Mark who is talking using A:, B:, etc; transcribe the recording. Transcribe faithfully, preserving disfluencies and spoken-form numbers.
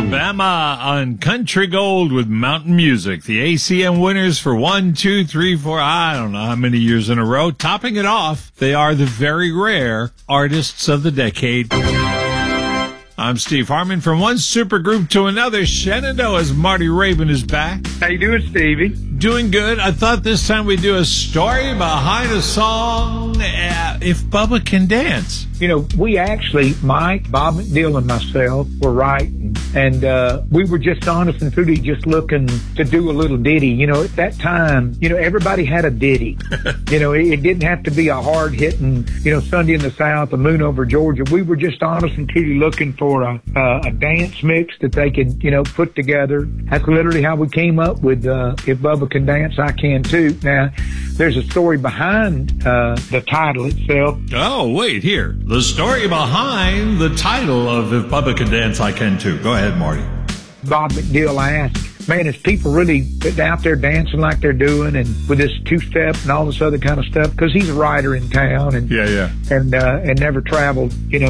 A: Alabama on Country Gold with Mountain Music. The A C M winners for one, two, three, four, I don't know how many years in a row. Topping it off, they are the very rare Artists of the Decade. I'm Steve Harmon. From one supergroup to another, Shenandoah's Marty Raybon is back.
B: How you doing, Stevie?
A: Doing good. I thought this time we'd do a story behind a song, uh, If Bubba Can Dance.
B: You know, we actually, Mike, Bob McNeil, and myself were writing, and uh, we were just honest and truly just looking to do a little ditty. You know, at that time, you know, everybody had a ditty. You know, it, it didn't have to be a hard-hitting, you know, Sunday in the South, a moon over Georgia. We were just honest and truly looking for a, uh, a dance mix that they could, you know, put together. That's literally how we came up with uh, If Bubba Can Dance, I Can Too. Now, there's a story behind uh, the title itself.
A: Oh, wait, here. The story behind the title of If Bubba Can Dance, I Can Too. Go ahead, Marty.
B: Bob McNeil asked, man, is people really out there dancing like they're doing and with this two-step and all this other kind of stuff? Because he's a writer in town and
A: yeah, yeah.
B: and uh, and never traveled, you know,